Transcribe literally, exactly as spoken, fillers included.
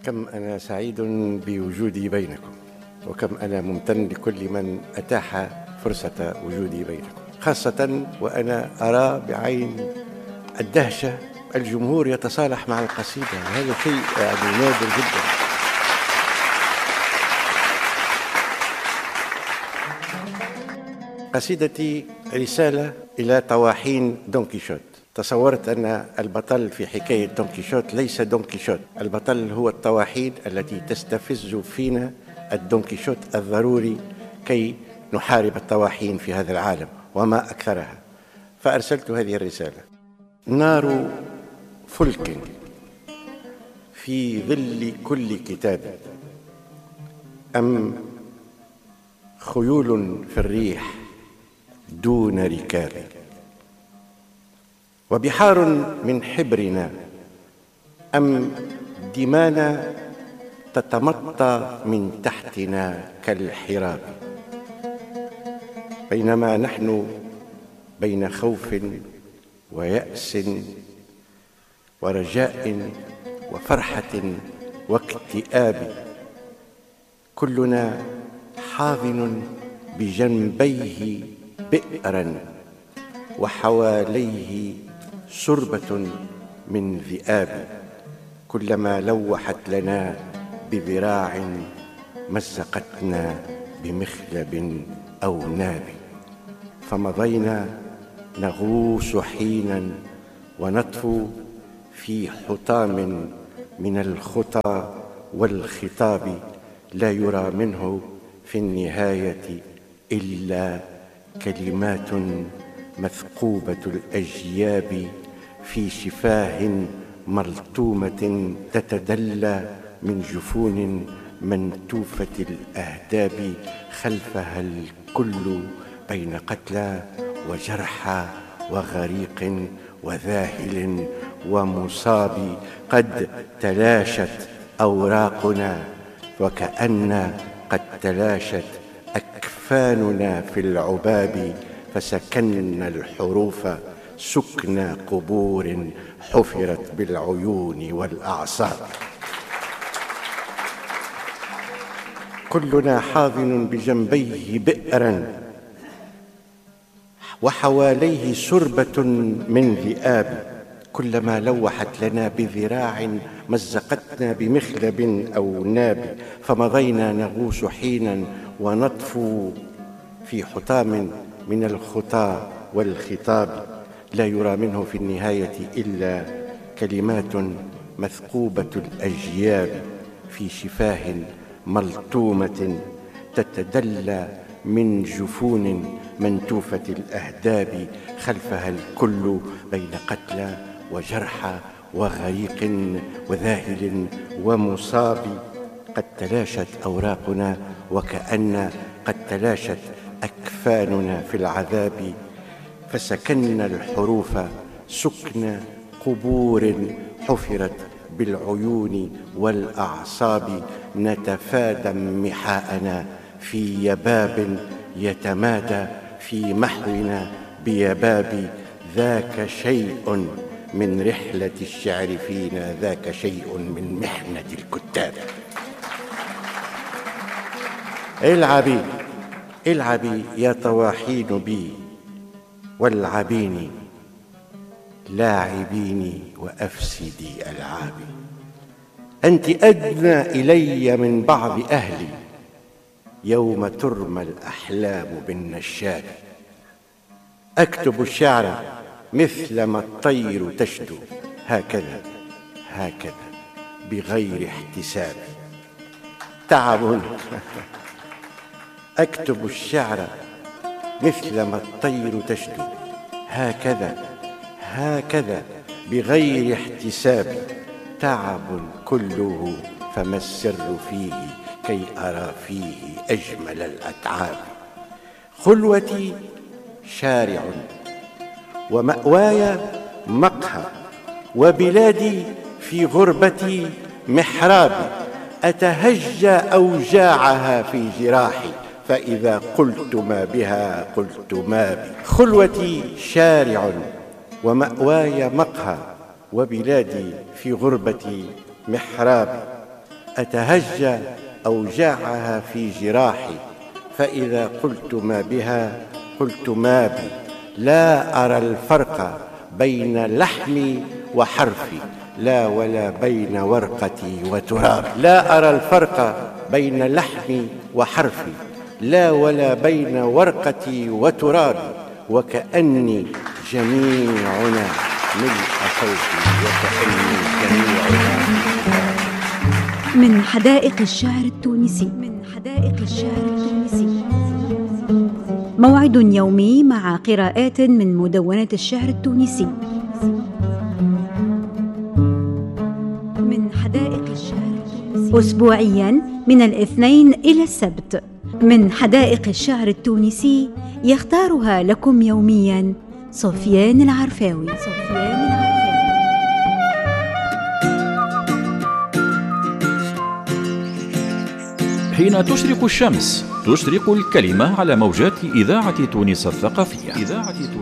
كم أنا سعيد بوجودي بينكم، وكم أنا ممتن لكل من أتاح فرصة وجودي بينكم، خاصة وأنا أرى بعين الدهشة الجمهور يتصالح مع القصيدة. هذا شيء يعني نادر جدا. قصيدتي رسالة إلى طواحين دون كيشوت. تصورت أن البطل في حكاية دون كيشوت ليس دون كيشوت، البطل هو الطواحين التي تستفز فينا الدون كيشوت الضروري كي نحارب الطواحين في هذا العالم وما أكثرها. فأرسلت هذه الرسالة: نار فلك في ظل كل كتاب، أم خيول في الريح دون ركاب، وبحار من حبرنا، أم دمانا تتمطى من تحتنا كالحراب، بينما نحن بين خوف ويأس ورجاء وفرحة واكتئاب، كلنا حاضن بجنبيه بئرا وحواليه سربة من ذئاب، كلما لوحت لنا بذراع مزقتنا بمخلب أو ناب، فمضينا نغوص حينا ونطفو في حطام من الخطى والخطاب، لا يرى منه في النهاية إلا كلمات مثقوبة الأجياب في شفاه ملطومة تتدلى من جفون منتوفة الأهداب، خلفها الكل بين قتلى وجرحى وغريق وذاهل ومصاب، قد تلاشت أوراقنا وكأن قد تلاشت أكفاننا في العباب، فسكننا الحروف سكن قبور حفرت بالعيون والأعصاب، كلنا حاضن بجنبيه بئرا وحواليه سربة من ذئاب، كلما لوحت لنا بذراع مزقتنا بمخلب أو ناب، فمضينا نغوص حينا ونطفو في حطام من الخطى والخطاب، لا يرى منه في النهاية إلا كلمات مثقوبة الأجياب في شفاه ملطومة تتدلى من جفون منتوفة الأهداب، خلفها الكل بين قتلى وجرحى وغريق وذاهل ومصاب، قد تلاشت أوراقنا وكأن قد تلاشت أكفاننا في العذاب، فسكننا الحروف سكن قبور حفرت بالعيون والأعصاب، نتفادى محاءنا في يباب يتمادى في محونا بيباب، ذاك شيء من رحلة الشعر فينا، ذاك شيء من محنة الكتاب. العبي العبي يا طواحين بي، والعبيني لاعبيني وأفسدي ألعابي، أنت أدنى إلي من بعض أهلي يوم ترمى الأحلام بالنشاب، أكتب الشعر مثل ما الطير تشدو، هكذا هكذا بغير احتساب، تعب أكتب الشعر مثل ما الطير تشدو، هكذا هكذا بغير احتساب، تعب كله فما السر فيه كي أرى فيه أجمل الأتعاب، خلوتي شارع ومأواي مقهى، وبلادي في غربتي محراب، أتهجى أوجاعها في جراحي، فإذا قلت ما بها قلت ما بي، خلوتي شارع ومأواي مقهى، وبلادي في غربتي محراب، أتهجى أوجاعها في جراحي، فإذا قلت ما بها قلت ما بي، لا أرى الفرق بين لحمي وحرفي، لا ولا بين ورقتي وترابي. لا أرى الفرق بين لحمي وحرفي، لا ولا بين ورقتي وترابي، وكأني جميعنا ملء صوتي، وكأني جميعنا. من حدائق الشعر التونسي، من حدائق الشعر التونسي، موعد يومي مع قراءات من مدونة الشعر التونسي. من حدائق الشعر التونسي، أسبوعياً من الاثنين إلى السبت. من حدائق الشعر التونسي يختارها لكم يومياً سفيان العرفاوي. سفيان العرفاوي. حين تشرق الشمس تشرق الكلمة على موجات إذاعة تونس الثقافية. إذاعة